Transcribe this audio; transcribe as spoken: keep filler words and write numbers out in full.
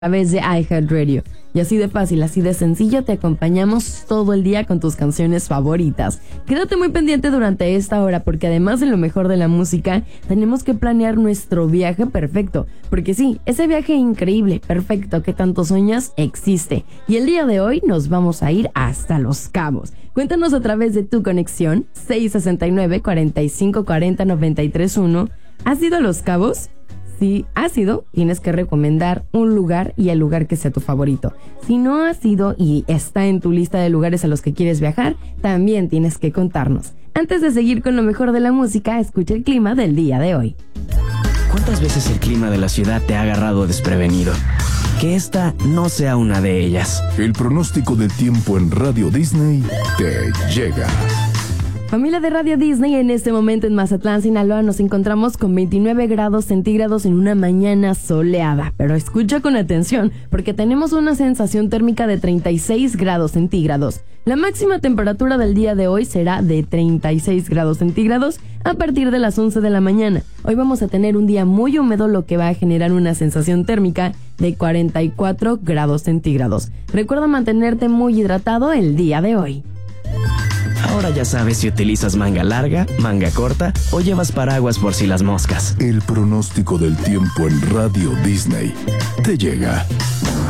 a través de iHeartRadio. Y así de fácil, así de sencillo, te acompañamos todo el día con tus canciones favoritas. Quédate muy pendiente durante esta hora porque además de lo mejor de la música, tenemos que planear nuestro viaje perfecto. Porque sí, ese viaje increíble, perfecto, que tanto sueñas, existe. Y el día de hoy nos vamos a ir hasta Los Cabos. Cuéntanos a través de tu conexión seis sesenta y nueve, cuarenta y cinco cuarenta, noventa y tres uno. ¿Has ido a Los Cabos? Si has ido, tienes que recomendar un lugar y el lugar que sea tu favorito. Si no has ido y está en tu lista de lugares a los que quieres viajar, también tienes que contarnos. Antes de seguir con lo mejor de la música, escucha el clima del día de hoy. ¿Cuántas veces el clima de la ciudad te ha agarrado desprevenido? Que esta no sea una de ellas. El pronóstico del tiempo en Radio Disney te llega. Familia de Radio Disney, en este momento en Mazatlán, Sinaloa, nos encontramos con veintinueve grados centígrados en una mañana soleada. Pero escucha con atención, porque tenemos una sensación térmica de treinta y seis grados centígrados. La máxima temperatura del día de hoy será de treinta y seis grados centígrados a partir de las once de la mañana. Hoy vamos a tener un día muy húmedo, lo que va a generar una sensación térmica de cuarenta y cuatro grados centígrados. Recuerda mantenerte muy hidratado el día de hoy. Ahora ya sabes si utilizas manga larga, manga corta o llevas paraguas por si las moscas. El pronóstico del tiempo en Radio Disney te llega.